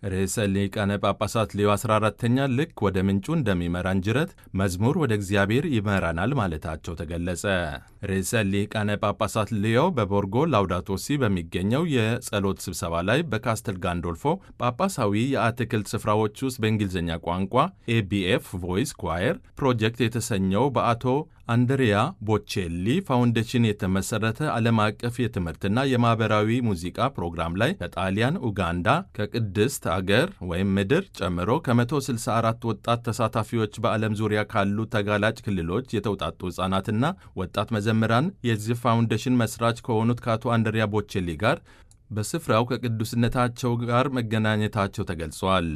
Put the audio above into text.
ርዕሰ ሊቃነ ጳጳሳት ሌዮ 14ኛ ልክ ወደ ምንጩ እንደሚመራን ጅረት መዝሙር ወደ እግዚአብሔር ይመራናል ማለታቸው ተገለጸ። ርዕሰ ሊቃነ ጳጳሳት ሌዮ በቦርጎ ላውዳቶ ሲ በሚገኘው የጸሎት ስብሰባ ላይ በካስተል ጋንዶልፎ ጳጳሳዊ የአትክልት ስፍራዎች ውስጥ በእንግሊዝኛ ቋንቋ ኤቢኤፍ ቮይስ ኳየር ፕሮጀክት የተሰኘው በአቶ አንድሪያ ቦቼሊ ፋውንዴሽን የተመሠረተ ዓለም አቀፍ የትምህርትና የማኅበራዊ ሙዚቃ ፕሮግራም ላይ ከጣሊያን፣ ኡጋንዳ፣ ከቅድስት አገር ወይም ምድር ጨምሮ ከ164 ወጣት ተሳታፊዎች በዓለም ዙሪያ ካሉ ተጋላጭ ክልሎች የተውጣጡ ሕፃናትና ወጣት መዘምራን የዚህ ፋውንዴሽን መሥራች ከሆኑት ከአቶ አንድሪያ ቦቼሊ ጋር በስፍራው ከቅዱስነታቸው ጋር መገናኘታቸው ተገልጿል።